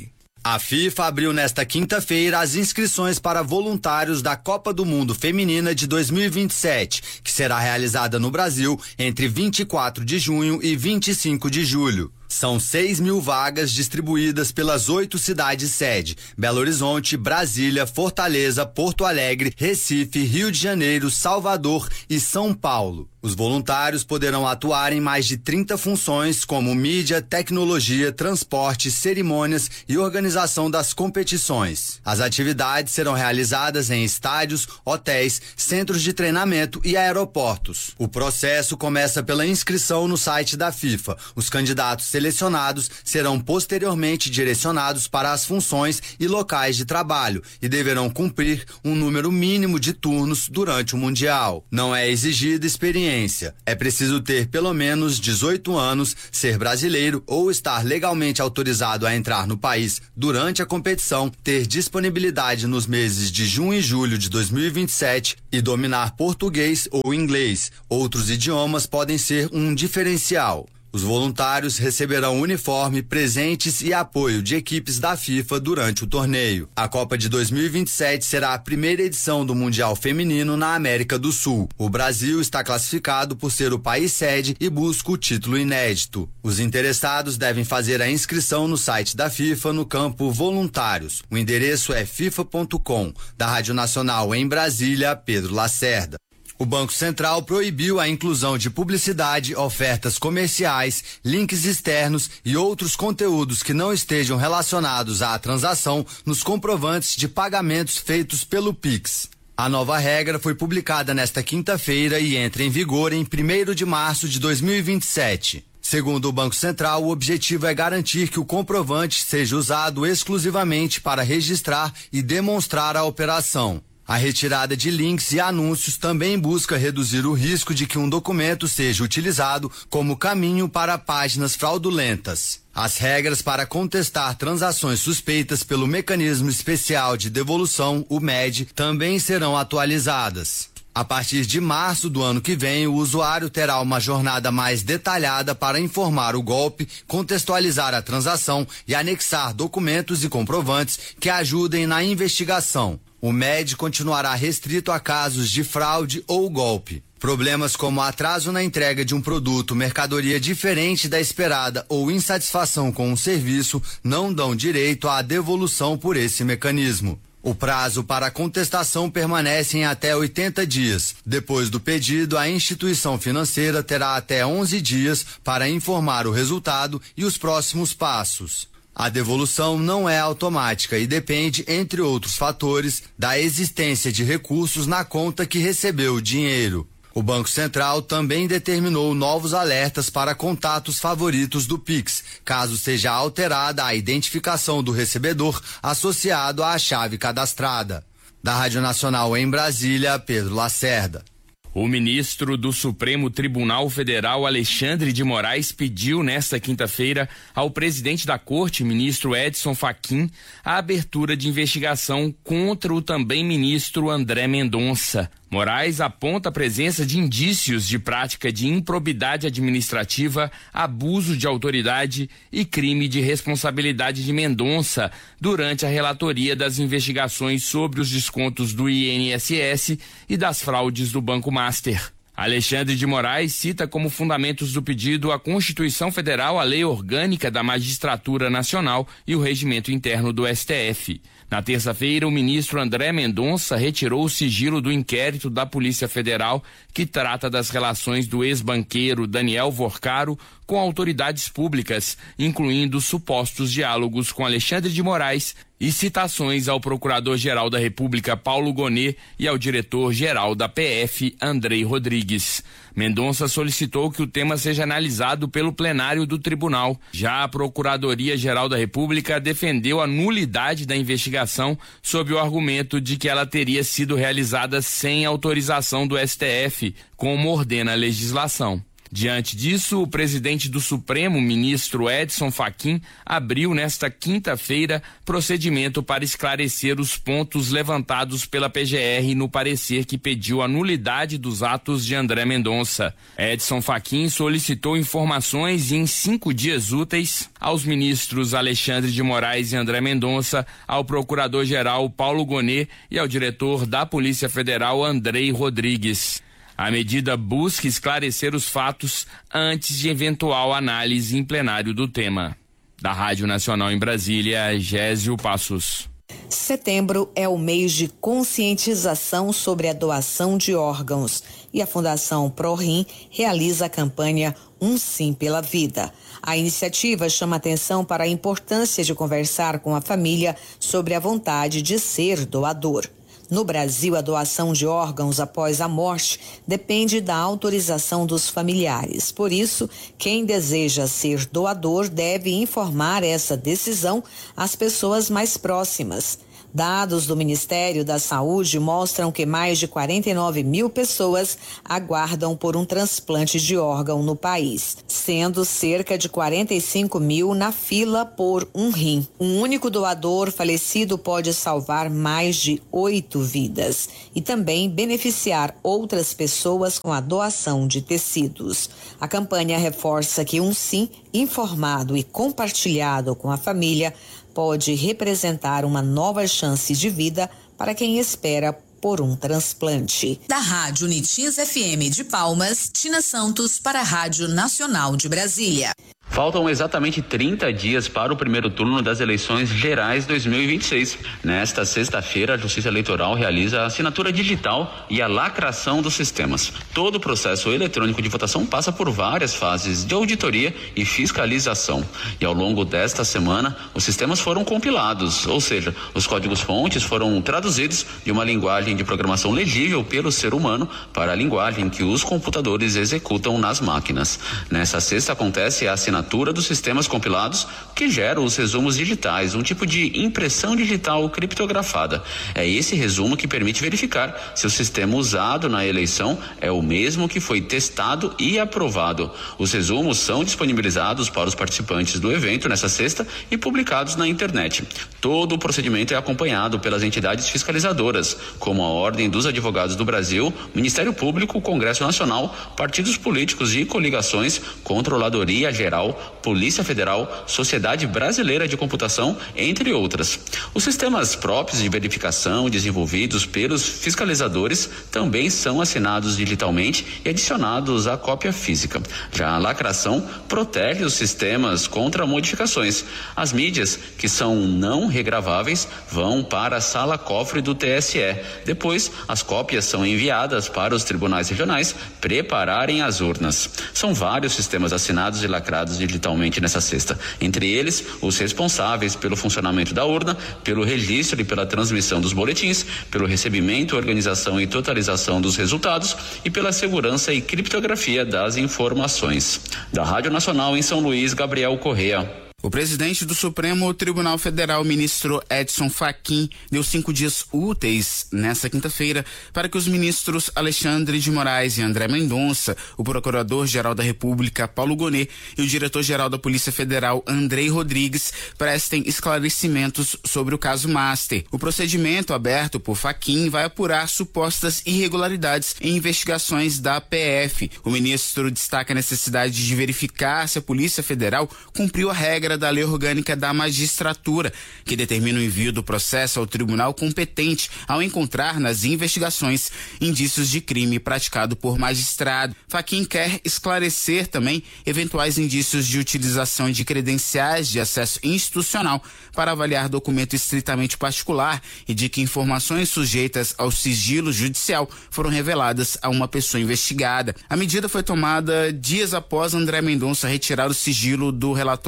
A FIFA abriu nesta quinta-feira as inscrições para voluntários da Copa do Mundo Feminina de 2027, que será realizada no Brasil entre 24 de junho e 25 de julho. São 6.000 vagas distribuídas pelas 8 cidades sede: Belo Horizonte, Brasília, Fortaleza, Porto Alegre, Recife, Rio de Janeiro, Salvador e São Paulo. Os voluntários poderão atuar em mais de 30 funções como mídia, tecnologia, transporte, cerimônias e organização das competições. As atividades serão realizadas em estádios, hotéis, centros de treinamento e aeroportos. O processo começa pela inscrição no site da FIFA. Os candidatos selecionados serão posteriormente direcionados para as funções e locais de trabalho e deverão cumprir um número mínimo de turnos durante o Mundial. Não é exigida experiência. É preciso ter pelo menos 18 anos, ser brasileiro ou estar legalmente autorizado a entrar no país durante a competição, ter disponibilidade nos meses de junho e julho de 2027 e dominar português ou inglês. Outros idiomas podem ser um diferencial. Os voluntários receberão uniforme, presentes e apoio de equipes da FIFA durante o torneio. A Copa de 2027 será a primeira edição do Mundial Feminino na América do Sul. O Brasil está classificado por ser o país sede e busca o título inédito. Os interessados devem fazer a inscrição no site da FIFA no campo Voluntários. O endereço é fifa.com. Da Rádio Nacional em Brasília, Pedro Lacerda. O Banco Central proibiu a inclusão de publicidade, ofertas comerciais, links externos e outros conteúdos que não estejam relacionados à transação nos comprovantes de pagamentos feitos pelo Pix. A nova regra foi publicada nesta quinta-feira e entra em vigor em 1º de março de 2027. Segundo o Banco Central, o objetivo é garantir que o comprovante seja usado exclusivamente para registrar e demonstrar a operação. A retirada de links e anúncios também busca reduzir o risco de que um documento seja utilizado como caminho para páginas fraudulentas. As regras para contestar transações suspeitas pelo Mecanismo Especial de Devolução, o MED, também serão atualizadas. A partir de março do ano que vem, o usuário terá uma jornada mais detalhada para informar o golpe, contextualizar a transação e anexar documentos e comprovantes que ajudem na investigação. O MED continuará restrito a casos de fraude ou golpe. Problemas como atraso na entrega de um produto, mercadoria diferente da esperada ou insatisfação com um serviço não dão direito à devolução por esse mecanismo. O prazo para a contestação permanece em até 80 dias. Depois do pedido, a instituição financeira terá até 11 dias para informar o resultado e os próximos passos. A devolução não é automática e depende, entre outros fatores, da existência de recursos na conta que recebeu o dinheiro. O Banco Central também determinou novos alertas para contatos favoritos do Pix, caso seja alterada a identificação do recebedor associado à chave cadastrada. Da Rádio Nacional em Brasília, Pedro Lacerda.
O ministro do Supremo Tribunal Federal, Alexandre de Moraes, pediu nesta quinta-feira ao presidente da Corte, ministro Edson Fachin, a abertura de investigação contra o também ministro André Mendonça. Moraes aponta a presença de indícios de prática de improbidade administrativa, abuso de autoridade e crime de responsabilidade de Mendonça durante a relatoria das investigações sobre os descontos do INSS e das fraudes do Banco Master. Alexandre de Moraes cita como fundamentos do pedido a Constituição Federal, a Lei Orgânica da Magistratura Nacional e o Regimento Interno do STF. Na terça-feira, o ministro André Mendonça retirou o sigilo do inquérito da Polícia Federal que trata das relações do ex-banqueiro Daniel Vorcaro com autoridades públicas, incluindo supostos diálogos com Alexandre de Moraes e citações ao Procurador-Geral da República Paulo Gonet e ao Diretor-Geral da PF Andrei Rodrigues. Mendonça solicitou que o tema seja analisado pelo plenário do tribunal. Já a Procuradoria-Geral da República defendeu a nulidade da investigação sob o argumento de que ela teria sido realizada sem autorização do STF, como ordena a legislação. Diante disso, o presidente do Supremo, ministro Edson Fachin, abriu nesta quinta-feira procedimento para esclarecer os pontos levantados pela PGR no parecer que pediu a nulidade dos atos de André Mendonça. Edson Fachin solicitou informações em 5 dias úteis aos ministros Alexandre de Moraes e André Mendonça, ao procurador-geral Paulo Gonet e ao diretor da Polícia Federal, Andrei Rodrigues. A medida busca esclarecer os fatos antes de eventual análise em plenário do tema. Da Rádio Nacional em Brasília, Gésio Passos.
Setembro é o mês de conscientização sobre a doação de órgãos e a Fundação ProRim realiza a campanha Um Sim pela Vida. A iniciativa chama atenção para a importância de conversar com a família sobre a vontade de ser doador. No Brasil, a doação de órgãos após a morte depende da autorização dos familiares. Por isso, quem deseja ser doador deve informar essa decisão às pessoas mais próximas. Dados do Ministério da Saúde mostram que mais de 49 mil pessoas aguardam por um transplante de órgão no país, sendo cerca de 45 mil na fila por um rim. Um único doador falecido pode salvar mais de 8 vidas e também beneficiar outras pessoas com a doação de tecidos. A campanha reforça que um sim informado e compartilhado com a família pode representar uma nova chance de vida para quem espera por um transplante.
Da Rádio Unitis FM de Palmas, Tina Santos para a Rádio Nacional de Brasília.
Faltam exatamente 30 dias para o primeiro turno das eleições gerais 2026. Nesta sexta-feira, a Justiça Eleitoral realiza a assinatura digital e a lacração dos sistemas. Todo o processo eletrônico de votação passa por várias fases de auditoria e fiscalização. E ao longo desta semana, os sistemas foram compilados, ou seja, os códigos-fontes foram traduzidos de uma linguagem de programação legível pelo ser humano para a linguagem que os computadores executam nas máquinas. Nessa sexta acontece a assinatura dos sistemas compilados, que geram os resumos digitais, um tipo de impressão digital criptografada. É esse resumo que permite verificar se o sistema usado na eleição é o mesmo que foi testado e aprovado. Os resumos são disponibilizados para os participantes do evento nessa sexta e publicados na internet. Todo o procedimento é acompanhado pelas entidades fiscalizadoras, como a Ordem dos Advogados do Brasil, Ministério Público, Congresso Nacional, partidos políticos e coligações, Controladoria Geral, Polícia Federal, Sociedade Brasileira de Computação, entre outras. Os sistemas próprios de verificação desenvolvidos pelos fiscalizadores também são assinados digitalmente e adicionados à cópia física. Já a lacração protege os sistemas contra modificações. As mídias, que são não regraváveis, vão para a sala-cofre do TSE. Depois, as cópias são enviadas para os tribunais regionais prepararem as urnas. São vários sistemas assinados e lacrados digitalmente nessa sexta. Entre eles, os responsáveis pelo funcionamento da urna, pelo registro e pela transmissão dos boletins, pelo recebimento, organização e totalização dos resultados e pela segurança e criptografia das informações. Da Rádio Nacional em São Luís, Gabriel Correa.
O presidente do Supremo Tribunal Federal, ministro Edson Fachin, deu 5 dias úteis nesta quinta-feira para que os ministros Alexandre de Moraes e André Mendonça, o procurador-geral da República, Paulo Gonet, e o diretor-geral da Polícia Federal, Andrei Rodrigues, prestem esclarecimentos sobre o caso Master. O procedimento aberto por Fachin vai apurar supostas irregularidades em investigações da PF. O ministro destaca a necessidade de verificar se a Polícia Federal cumpriu a regra da Lei Orgânica da Magistratura, que determina o envio do processo ao tribunal competente ao encontrar nas investigações indícios de crime praticado por magistrado. Fachin quer esclarecer também eventuais indícios de utilização de credenciais de acesso institucional para avaliar documento estritamente particular e de que informações sujeitas ao sigilo judicial foram reveladas a uma pessoa investigada. A medida foi tomada dias após André Mendonça retirar o sigilo do relatório da Polícia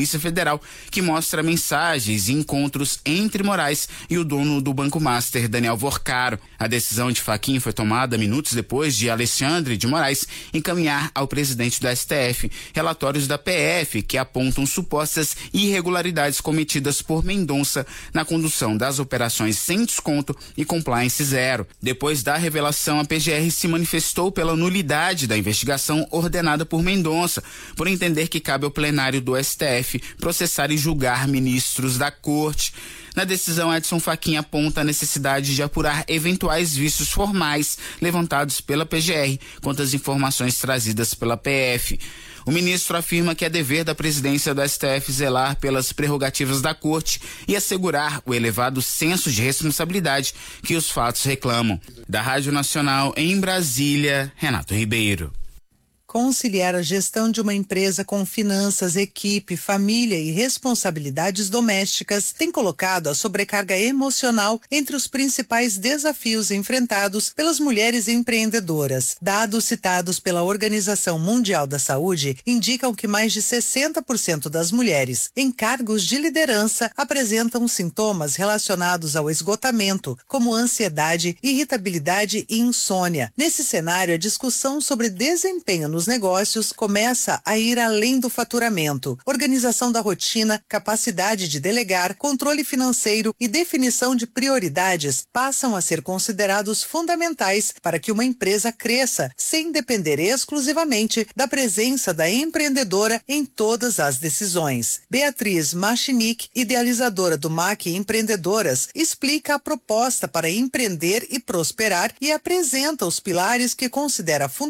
Polícia Federal, que mostra mensagens e encontros entre Moraes e o dono do Banco Master, Daniel Vorcaro. A decisão de Fachin foi tomada minutos depois de Alexandre de Moraes encaminhar ao presidente do STF relatórios da PF que apontam supostas irregularidades cometidas por Mendonça na condução das operações sem desconto e compliance zero. Depois da revelação, a PGR se manifestou pela nulidade da investigação ordenada por Mendonça, por entender que cabe ao plenário do STF processar e julgar ministros da corte. Na decisão, Edson Fachin aponta a necessidade de apurar eventuais vícios formais levantados pela PGR quanto às informações trazidas pela PF. O ministro afirma que é dever da presidência do STF zelar pelas prerrogativas da corte e assegurar o elevado senso de responsabilidade que os fatos reclamam. Da Rádio Nacional em Brasília, Renato Ribeiro.
Conciliar a gestão de uma empresa com finanças, equipe, família e responsabilidades domésticas tem colocado a sobrecarga emocional entre os principais desafios enfrentados pelas mulheres empreendedoras. Dados citados pela Organização Mundial da Saúde indicam que mais de 60% das mulheres em cargos de liderança apresentam sintomas relacionados ao esgotamento, como ansiedade, irritabilidade e insônia. Nesse cenário, a discussão sobre desempenho nos negócios começa a ir além do faturamento. Organização da rotina, capacidade de delegar, controle financeiro e definição de prioridades passam a ser considerados fundamentais para que uma empresa cresça, sem depender exclusivamente da presença da empreendedora em todas as decisões. Beatriz Machinic, idealizadora do MAC Empreendedoras, explica a proposta para empreender e prosperar e apresenta os pilares que considera fundamentais